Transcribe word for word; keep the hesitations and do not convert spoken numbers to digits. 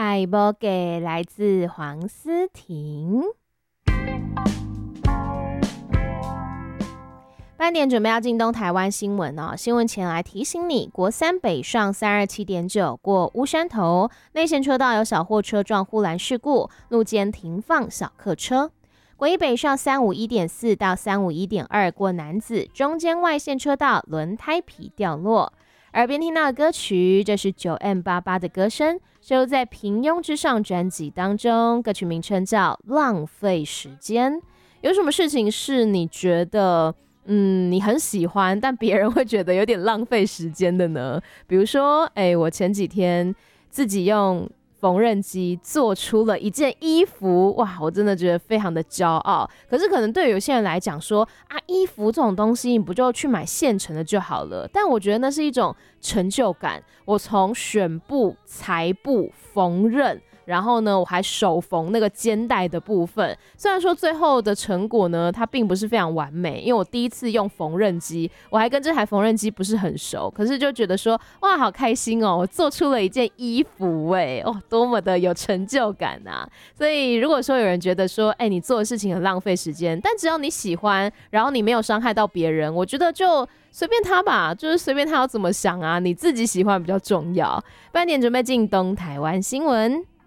下一波给来自黄思婷。八点准备要进东台湾新闻哦，新闻前来提醒你，国三北上三二七点九过乌山头，内线车道有小货车撞护栏事故，路肩停放小客车。国一北上三五一点四到三五一点二过南子，中间外线车道轮胎皮掉落。耳边听到的歌曲，这是 九 M 八八 的歌声，收录在《平庸之上》专辑当中，歌曲名称叫《浪费时间》。有什么事情是你觉得嗯，你很喜欢，但别人会觉得有点浪费时间的呢？比如说，哎，我前几天自己用缝纫机做出了一件衣服，哇，我真的觉得非常的骄傲。可是可能对有些人来讲说啊，衣服这种东西你不就去买现成的就好了？但我觉得那是一种成就感。我从选布、裁布、缝纫，然后呢，我还手缝那个肩带的部分。虽然说最后的成果呢，它并不是非常完美，因为我第一次用缝纫机，我还跟这台缝纫机不是很熟，可是就觉得说，哇，好开心哦，我做出了一件衣服哎，哦，多么的有成就感啊！所以如果说有人觉得说，哎，你做的事情很浪费时间，但只要你喜欢，然后你没有伤害到别人，我觉得就随便他吧，就是随便他要怎么想啊，你自己喜欢比较重要。半点准备进东台湾新闻。